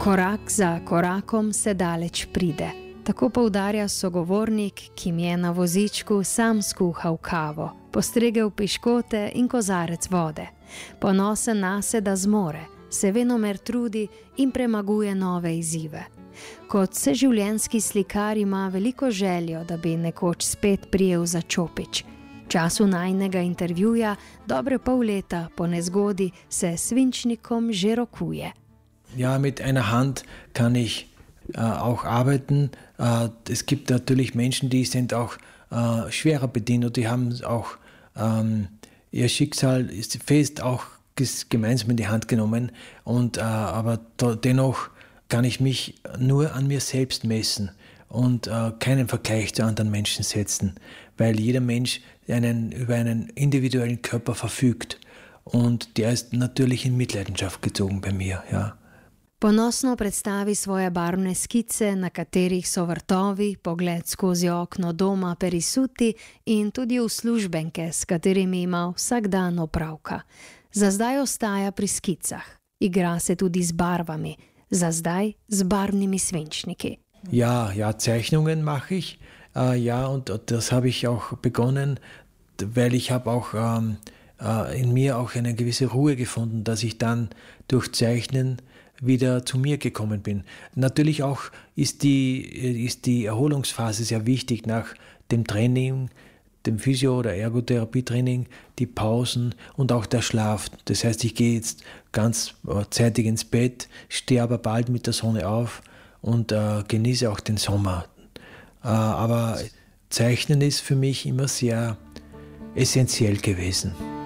Korak za korakom se daleč pride. Tako poudarja sogovornik, ki mi je na vozičku sam skuhal kavo, postregel piškote in kozarec vode. Ponosen nase, da zmore, se venomer trudi in premaguje nove izzive. Kot vseživljenjski slikar ima veliko željo, da bi nekoč spet prijel za čopič. V času najnega intervjuja, dobre pol leta po nezgodi, se s svinčnikom že rokuje. Ja, mit einer Hand kann ich auch arbeiten. Es gibt natürlich Menschen, die sind auch schwerer bedient und die haben auch ihr Schicksal ist fest auch gemeinsam in die Hand genommen. Aber dennoch kann ich mich nur an mir selbst messen und keinen Vergleich zu anderen Menschen setzen, weil jeder Mensch über einen individuellen Körper verfügt und der ist natürlich in Mitleidenschaft gezogen bei mir, ja. Ponosno predstavi svoje barvne skice, na katerih so vrtovi, pogled skozi okno doma Perisuti in tudi uslužbenke, s katerimi ima vsak dan opravka. Za zdaj ostaja pri skicah. Igra se tudi z barvami, za zdaj z barvnimi svinčniki. Ja, Zeichnungen mache ich. Und das habe ich auch begonnen, weil ich habe auch in mir auch eine gewisse Ruhe gefunden, dass ich dann durch Zeichnen wieder zu mir gekommen bin. Natürlich auch ist die Erholungsphase sehr wichtig nach dem Training, dem Physio- oder Ergotherapietraining, die Pausen und auch der Schlaf. Das heißt, ich gehe jetzt ganz zeitig ins Bett, stehe aber bald mit der Sonne auf und genieße auch den Sommer. Aber Zeichnen ist für mich immer sehr essentiell gewesen.